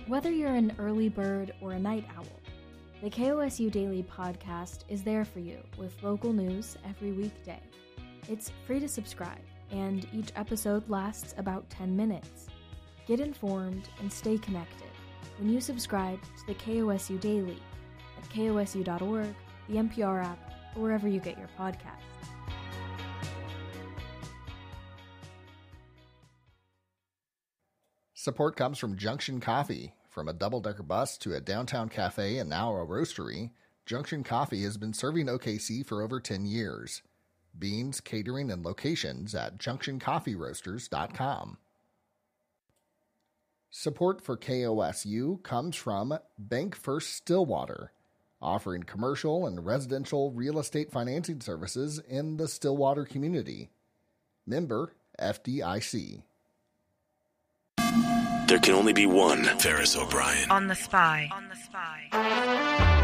Whether you're an early bird or a night owl, the KOSU Daily Podcast is there for you with local news every weekday. It's free to subscribe, and each episode lasts about 10 minutes. Get informed and stay connected when you subscribe to the KOSU Daily at kosu.org, the NPR app, or wherever you get your podcasts. Support comes from Junction Coffee. From a double-decker bus to a downtown cafe and now a roastery, Junction Coffee has been serving OKC for over 10 years. Beans, catering, and locations at junctioncoffeeroasters.com. Support for KOSU comes from Bank First Stillwater, offering commercial and residential real estate financing services in the Stillwater community. Member FDIC. There can only be one Ferris O'Brien. On the Spy.